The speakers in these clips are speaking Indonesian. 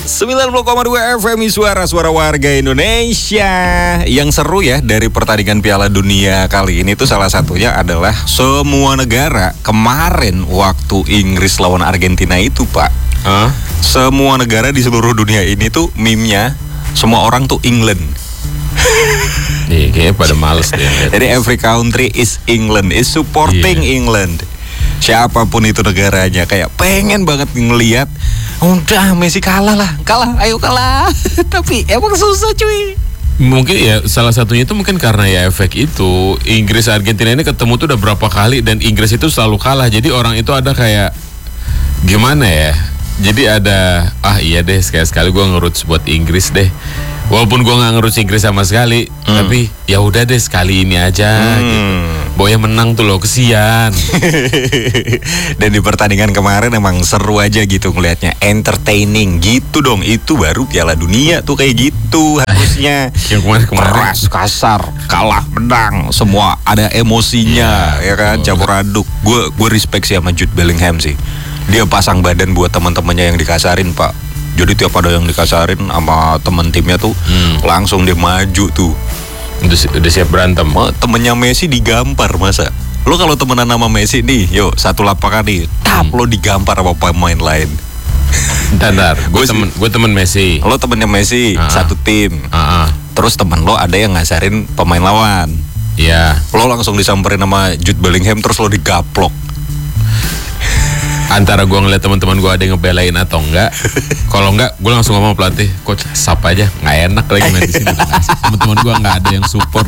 90,2 FM suara warga Indonesia. Yang seru ya dari pertandingan Piala Dunia kali ini tuh salah satunya adalah semua negara kemarin waktu Inggris lawan Argentina itu, Pak. Semua negara di seluruh dunia ini tuh meme-nya semua orang tuh England. Iya, kayaknya pada males deh. Jadi every country is England, is supporting England. Siapapun itu negaranya, kayak pengen banget ngelihat, udah Messi kalah, ayo kalah. Tapi emang susah cuy. Mungkin ya salah satunya itu mungkin karena ya efek itu Inggris Argentina ini ketemu tuh udah berapa kali dan Inggris itu selalu kalah. Jadi orang itu ada kayak gimana ya? Jadi ada iya deh sekali gue ngerut buat Inggris deh. Walaupun gue nggak ngerus Inggris sama sekali, tapi ya udah deh sekali ini aja. Gitu. Boya menang tuh loh, kesian. Dan di pertandingan kemarin emang seru aja gitu ngelihatnya, entertaining gitu dong. Itu baru Piala Dunia tuh kayak gitu harusnya. Yang kemarin keras, kasar, kalah, menang, semua ada emosinya, ya kan, campur aduk. Gue respect sih sama Jude Bellingham sih. Dia pasang badan buat teman-temannya yang dikasarin, Pak. Jadi tiap ada yang dikasarin sama temen timnya tuh, langsung dia maju tuh. Udah siap berantem. Temennya Messi digampar masa. Lo kalau temenan sama Messi nih, yuk satu lapangan nih, lo digampar sama pemain lain. Bentar, gue temen Messi. Lo temennya Messi, satu tim. Terus temen lo ada yang ngasarin pemain lawan. Iya. Lo langsung disamperin sama Jude Bellingham, terus lo digaplok. Antara gue ngeliat teman-teman gue ada yang ngebelain atau enggak. Kalau enggak, gue langsung ngomong pelatih, coach sap aja, nggak enak lagi main di sini. Teman-teman gue nggak ada yang support.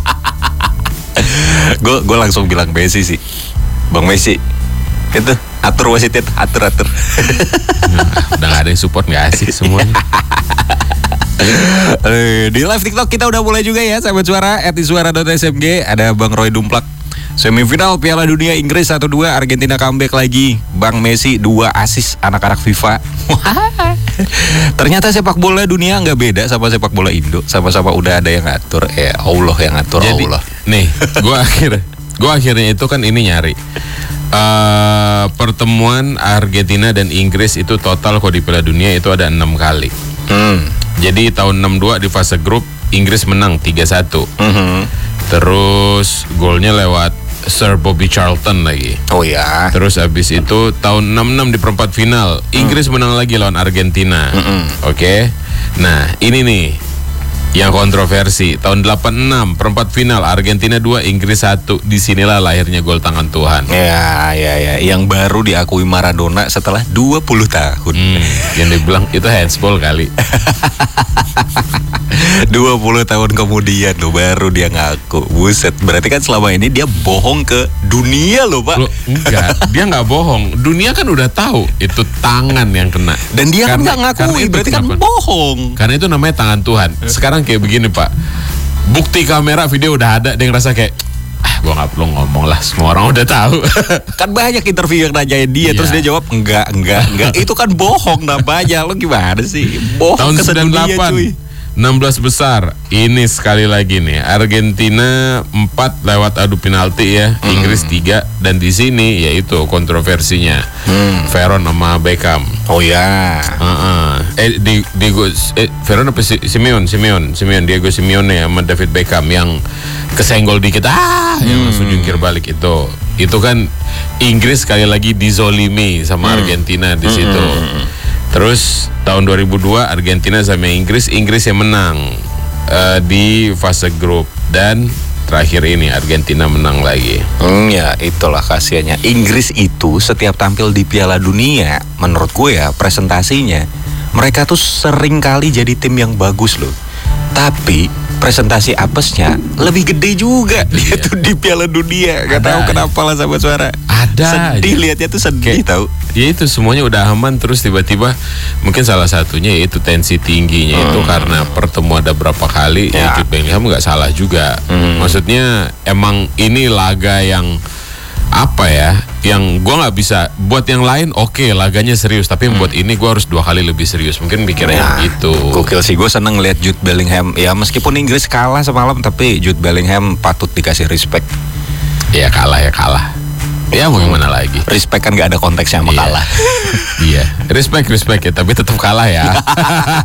Gue langsung bilang Messi sih, Bang Messi, itu atur wasitnya, atur. Udah nggak ada yang support, nggak asik semuanya. Di live TikTok kita udah mulai juga ya, sahabat suara @isuara.smg. Ada Bang Roy Dumplak. Semifinal Piala Dunia Inggris 1-2, Argentina comeback lagi. Bang Messi 2 assist anak-anak FIFA. Ternyata sepak bola dunia nggak beda sama sepak bola Indo. Sama-sama udah ada yang ngatur. Allah yang ngatur. Jadi, Allah. Nih, gue akhirnya itu kan ini nyari pertemuan Argentina dan Inggris itu total kalau di Piala Dunia itu ada 6 kali. Jadi tahun 62 di fase grup Inggris menang 3-1. Terus golnya lewat Sir Bobby Charlton lagi. Oh ya. Terus abis itu tahun 66 di perempat final Inggris menang lagi lawan Argentina. Oke. Nah ini nih yang kontroversi. Tahun 86 perempat final Argentina 2 Inggris 1. Disinilah lahirnya gol tangan Tuhan. Ya. Yang baru diakui Maradona setelah 20 tahun. Yang dibilang itu handsball kali. 20 tahun kemudian loh baru dia ngaku. Buset, berarti kan selama ini dia bohong ke dunia loh, Pak. Loh, enggak, dia nggak bohong. Dunia kan udah tahu itu tangan yang kena. Dan dia kan nggak ngakui, berarti kan bohong. Karena itu namanya tangan Tuhan. Sekarang kayak begini, Pak. Bukti kamera video udah ada, dia ngerasa kayak gue nggak perlu ngomong lah, semua orang udah tahu. Kan banyak interview yang nanyain dia, terus dia jawab enggak. Itu kan bohong namanya. Lo gimana sih? Bohong. Tahun ke 98 cuy. 16 besar. Ini sekali lagi nih, Argentina 4 lewat adu penalti ya, Inggris 3. Dan di sini yaitu kontroversinya Veron sama Beckham. Oh ya. Veron apa Simeone, Diego Simeone sama David Beckham yang kesenggol dikit yang langsung jungkir balik itu. Itu kan Inggris sekali lagi dizolimi sama Argentina di situ. Terus tahun 2002 Argentina sama Inggris yang menang di fase grup, dan terakhir ini Argentina menang lagi. Ya itulah kasihannya. Inggris itu setiap tampil di Piala Dunia, menurut gue ya presentasinya mereka tuh sering kali jadi tim yang bagus loh. Tapi presentasi apesnya lebih gede juga dia tuh di Piala Dunia. Gak tahu kenapa lah sahabat suara. Ada sedih lihatnya tuh sedih tahu. Ya itu semuanya udah aman, terus tiba-tiba mungkin salah satunya yaitu tensi tingginya itu karena pertemuan ada berapa kali ya Jude Bellingham nggak salah juga. Maksudnya emang ini laga yang apa ya, yang gue nggak bisa buat yang lain laganya serius, tapi buat ini gue harus 2 kali lebih serius, mungkin mikirnya gitu. Gokil sih, gue seneng ngeliat Jude Bellingham ya, meskipun Inggris kalah semalam tapi Jude Bellingham patut dikasih respect. Ya kalah Ya mau gimana lagi? Respect kan gak ada konteksnya sama kalah. Iya, respect ya, tapi tetap kalah ya.